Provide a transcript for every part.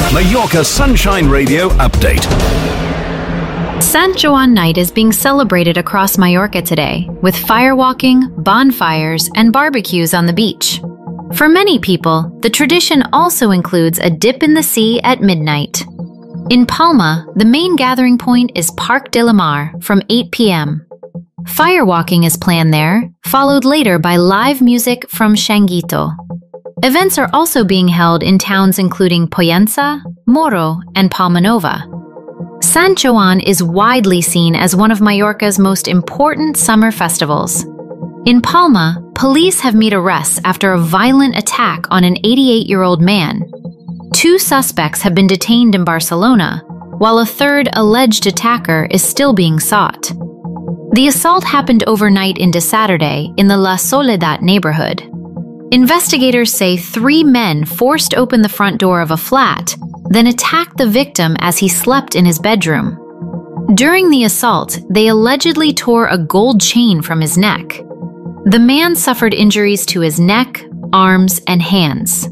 Mallorca Sunshine Radio update. Sant Joan Night is being celebrated across Mallorca today, with firewalking, bonfires, and barbecues on the beach. For many people, the tradition also includes a dip in the sea at midnight. In Palma, the main gathering point is Parc de la Mar from 8 p.m. Firewalking is planned there, followed later by live music from Changuito. Events are also being held in towns including Pollença, Moro, and Palma Nova. Sant Joan is widely seen as one of Mallorca's most important summer festivals. In Palma, police have made arrests after a violent attack on an 88-year-old man. 2 suspects have been detained in Barcelona, while a third alleged attacker is still being sought. The assault happened overnight into Saturday in the La Soledad neighborhood. Investigators say 3 men forced open the front door of a flat, then attacked the victim as he slept in his bedroom. During the assault, they allegedly tore a gold chain from his neck. The man suffered injuries to his neck, arms, and hands.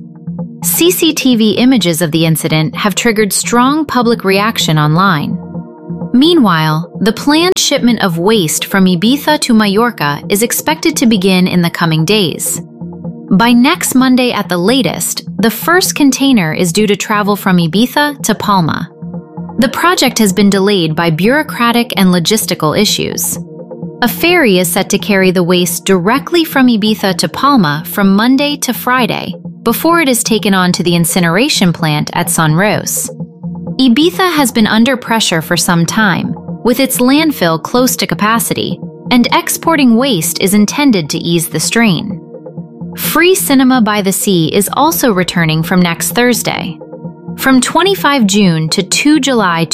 CCTV images of the incident have triggered strong public reaction online. Meanwhile, the planned shipment of waste from Ibiza to Mallorca is expected to begin in the coming days. By next Monday at the latest, the first container is due to travel from Ibiza to Palma. The project has been delayed by bureaucratic and logistical issues. A ferry is set to carry the waste directly from Ibiza to Palma from Monday to Friday, before it is taken on to the incineration plant at Son Ros. Ibiza has been under pressure for some time, with its landfill close to capacity, and exporting waste is intended to ease the strain. Free Cinema by the Sea is also returning from next Thursday. From 25 June to 2 July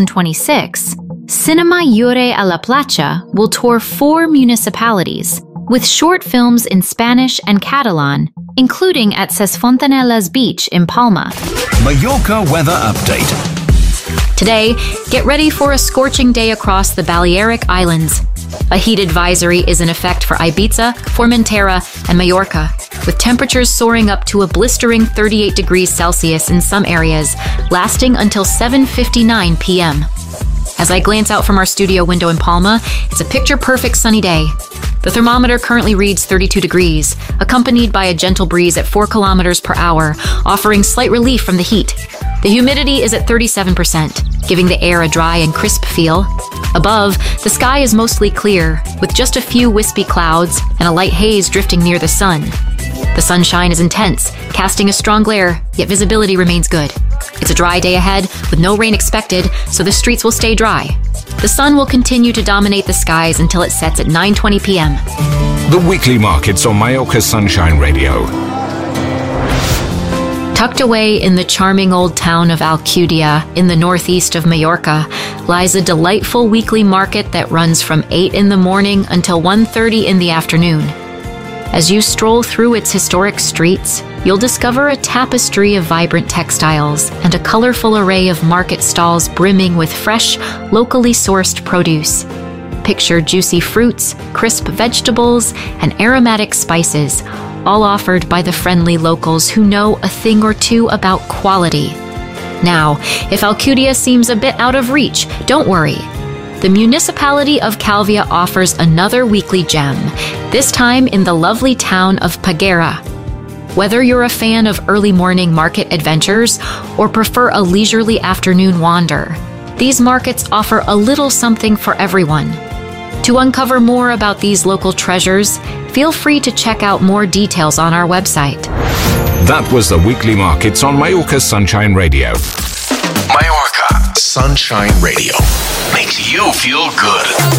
2026, Cinema Llore a la Platja will tour 4 municipalities, with short films in Spanish and Catalan, including at Ses Fontanelas Beach in Palma. Mallorca weather update. Today, get ready for a scorching day across the Balearic Islands. A heat advisory is in effect for Ibiza, Formentera, and Mallorca, with temperatures soaring up to a blistering 38 degrees Celsius in some areas, lasting until 7:59 p.m. As I glance out from our studio window in Palma, it's a picture-perfect sunny day. The thermometer currently reads 32 degrees, accompanied by a gentle breeze at 4 kilometers per hour, offering slight relief from the heat. The humidity is at 37%, giving the air a dry and crisp feel. Above, the sky is mostly clear, with just a few wispy clouds and a light haze drifting near the sun. The sunshine is intense, casting a strong glare, yet visibility remains good. It's a dry day ahead, with no rain expected, so the streets will stay dry. The sun will continue to dominate the skies until it sets at 9:20 p.m. The weekly markets on Mallorca Sunshine Radio. Tucked away in the charming old town of Alcudia, in the northeast of Mallorca, lies a delightful weekly market that runs from 8 in the morning until 1:30 in the afternoon. As you stroll through its historic streets, you'll discover a tapestry of vibrant textiles and a colorful array of market stalls brimming with fresh, locally sourced produce. Picture juicy fruits, crisp vegetables, and aromatic spices, all offered by the friendly locals who know a thing or two about quality. Now, if Alcudia seems a bit out of reach, don't worry. The municipality of Calvia offers another weekly gem, this time in the lovely town of Peguera. Whether you're a fan of early morning market adventures or prefer a leisurely afternoon wander, these markets offer a little something for everyone. To uncover more about these local treasures, feel free to check out more details on our website. That was the weekly markets on Mallorca Sunshine Radio. Mallorca Sunshine Radio makes you feel good.